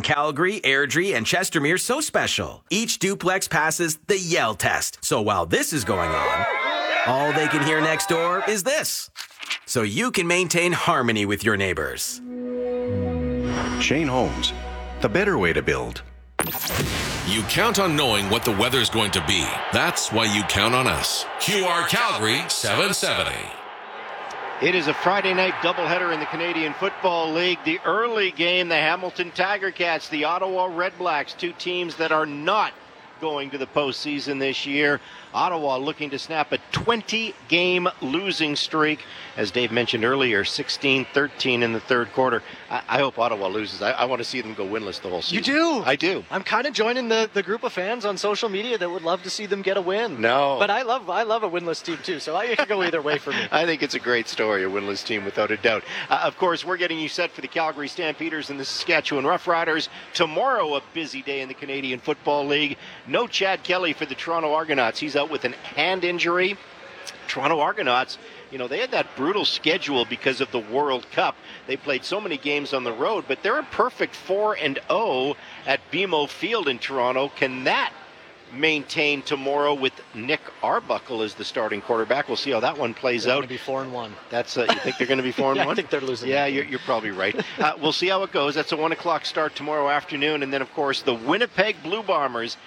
Calgary, Airdrie, and Chestermere so special? Each duplex passes the Yell test. So while this is going on, all they can hear next door is this. So you can maintain harmony with your neighbors. Shane Holmes, the better way to build. You count on knowing what the weather's going to be. That's why you count on us. QR Calgary 770. It is a Friday night doubleheader in the Canadian Football League. The early game, the Hamilton Tiger Cats, the Ottawa Red Blacks, two teams that are not going to the postseason this year. Ottawa looking to snap a 20-game losing streak. As Dave mentioned earlier, 16-13 in the third quarter. I hope Ottawa loses. I want to see them go winless the whole season. You do? I do. I'm kind of joining the group of fans on social media that would love to see them get a win. No. But I love a winless team too, so it can go either way for me. I think it's a great story, a winless team without a doubt. Of course, we're getting you set for the Calgary Stampeders and the Saskatchewan Roughriders. Tomorrow, a busy day in the Canadian Football League. No Chad Kelly for the Toronto Argonauts. He's out with an hand injury. Toronto Argonauts, they had that brutal schedule because of the World Cup. They played so many games on the road, but they're a perfect 4-0 at BMO Field in Toronto. Can that maintain tomorrow with Nick Arbuckle as the starting quarterback? We'll see how that one plays out. They're going to be 4-1. That's you think they're going to be 4-1? Yeah, I think they're losing. Yeah, you're probably right. We'll see how it goes. That's a 1 o'clock start tomorrow afternoon, and then of course the Winnipeg Blue Bombers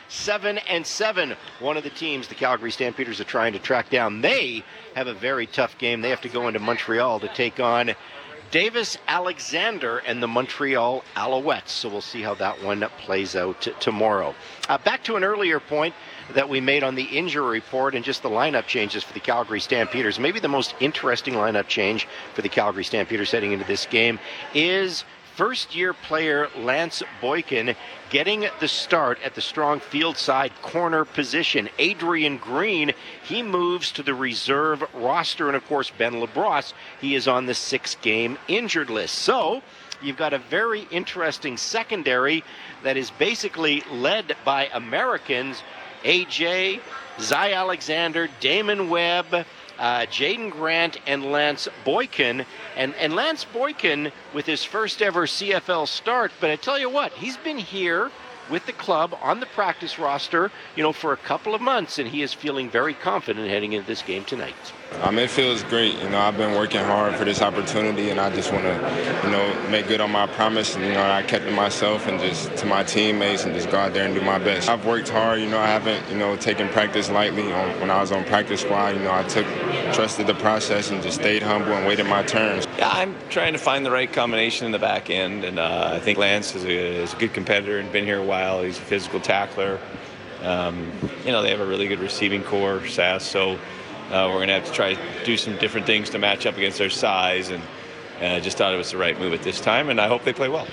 7-7. One of the teams the Calgary Stampeders are trying to track down. They have a very tough game. They have to go into Montreal to take on Davis Alexander and the Montreal Alouettes. So we'll see how that one plays out tomorrow. Back to an earlier point that we made on the injury report and just the lineup changes for the Calgary Stampeders. Maybe the most interesting lineup change for the Calgary Stampeders heading into this game is first-year player Lance Boykin getting the start at the strong field side corner position. Adrian Green, he moves to the reserve roster. And, of course, Ben LaBrosse, he is on the 6-game injured list. So you've got a very interesting secondary that is basically led by Americans. AJ, Zy Alexander, Damon Webb, Jaden Grant, and Lance Boykin. And Lance Boykin with his first ever CFL start. But I tell you what, he's been here with the club on the practice roster, for a couple of months, and he is feeling very confident heading into this game tonight. It feels great. I've been working hard for this opportunity, and I just want to, make good on my promise. And, I kept to myself and just to my teammates and just go out there and do my best. I've worked hard. I haven't, taken practice lightly. When I was on practice squad, I trusted the process and just stayed humble and waited my turns. Yeah, I'm trying to find the right combination in the back end, and I think Lance is a good competitor and been here a while. He's a physical tackler. They have a really good receiving core, SAS, so we're going to have to try to do some different things to match up against their size, and I just thought it was the right move at this time, and I hope they play well.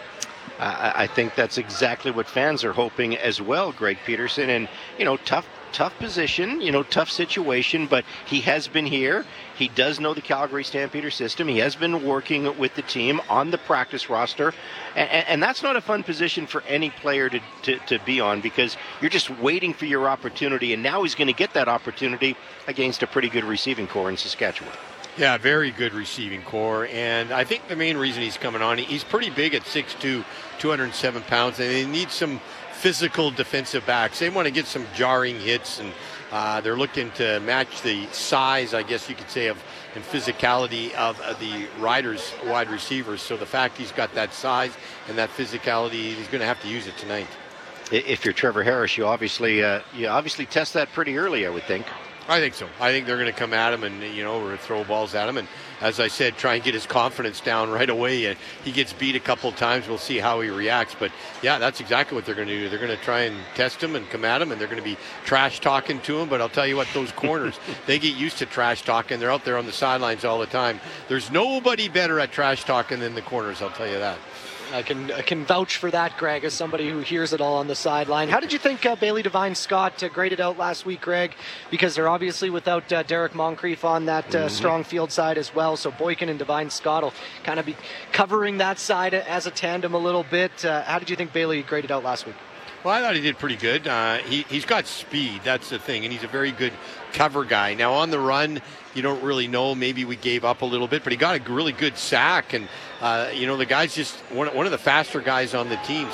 I think that's exactly what fans are hoping as well, Greg Peterson. And, tough position, tough situation, but he has been here. He does know the Calgary Stampeder system. He has been working with the team on the practice roster. And that's not a fun position for any player to be on, because you're just waiting for your opportunity. And now he's going to get that opportunity against a pretty good receiving core in Saskatchewan. Yeah, very good receiving core. And I think the main reason he's coming on, he's pretty big at 6'2", 207 pounds, and they need some physical defensive backs. They want to get some jarring hits, and they're looking to match the size, I guess you could say, and physicality of the Riders wide receivers. So the fact he's got that size and that physicality, he's going to have to use it tonight. If you're Trevor Harris, you obviously test that pretty early, I would think. I think so. I think they're going to come at him and, or throw balls at him. And as I said, try and get his confidence down right away. And he gets beat a couple of times. We'll see how he reacts. But, yeah, that's exactly what they're going to do. They're going to try and test him and come at him, and they're going to be trash talking to him. But I'll tell you what, those corners, they get used to trash talking. They're out there on the sidelines all the time. There's nobody better at trash talking than the corners, I'll tell you that. I can vouch for that, Greg, as somebody who hears it all on the sideline. How did you think Bailey Devine-Scott graded out last week, Greg? Because they're obviously without Derek Moncrief on that strong field side as well. So Boykin and Devine-Scott will kind of be covering that side as a tandem a little bit. How did you think Bailey graded out last week? Well, I thought he did pretty good. He's got speed, that's the thing, and he's a very good cover guy. Now, on the run, you don't really know. Maybe we gave up a little bit, but he got a really good sack, and the guy's just one of the faster guys on the team.